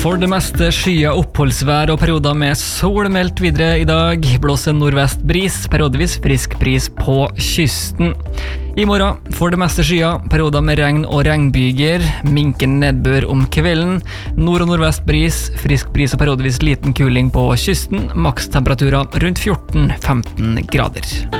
For det meste skyer oppholdsvær og perioder med sol meldt videre I dag. Blåser nordvest bris, periodevis frisk bris på kysten. I morgen for det meste skyer, perioder med regn og regnbyger, minken nedbør om kvelden, nord- og nordvest bris, frisk bris og periodevis liten kuling på kysten, makstemperaturer rundt 14-15 grader.